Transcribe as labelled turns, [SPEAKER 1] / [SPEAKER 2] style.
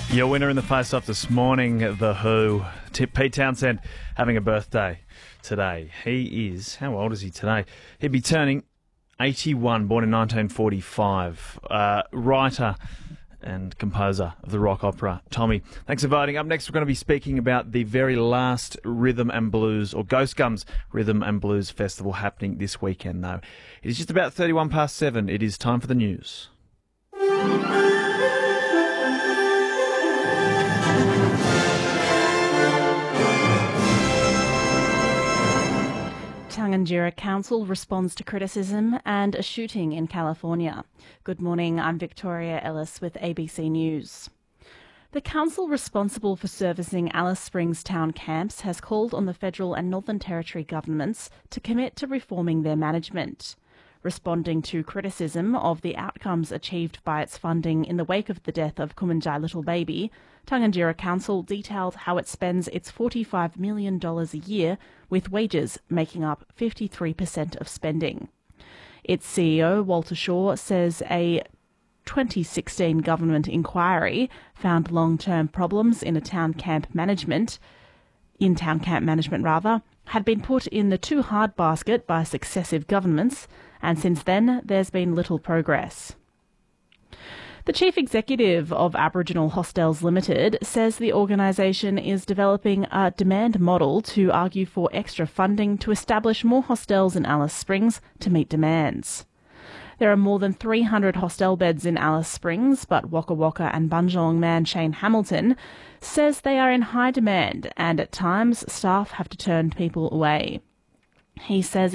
[SPEAKER 1] Your winner in the face-off this morning, The Who. Pete Townsend having a birthday today. He is, how old is he today? He'd be turning 81, born in 1945. Writer and composer of the rock opera, Tommy. Thanks for voting. Up next, we're going to be speaking about the very last Rhythm and Blues, or Ghost Gums Rhythm and Blues Festival happening this weekend, though. It is just about 31 past 7. It is time for the news.
[SPEAKER 2] Tangentyere Council responds to criticism and a shooting in California. Good morning, I'm Victoria Ellis with ABC News. The council responsible for servicing Alice Springs town camps has called on the federal and Northern Territory governments to commit to reforming their management. Responding to criticism of the outcomes achieved by its funding in the wake of the death of Kumanjai Little Baby, Tangentyere Council detailed how it spends its $45 million a year, with wages making up 53% of spending. Its CEO, Walter Shaw, says a 2016 government inquiry found long-term problems in town camp management, had been put in the too hard basket by successive governments, and since then there's been little progress. The Chief Executive of Aboriginal Hostels Limited says the organisation is developing a demand model to argue for extra funding to establish more hostels in Alice Springs to meet demands. There are more than 300 hostel beds in Alice Springs, but Waka Waka and Bunjalung man Shane Hamilton says they are in high demand and at times staff have to turn people away. He says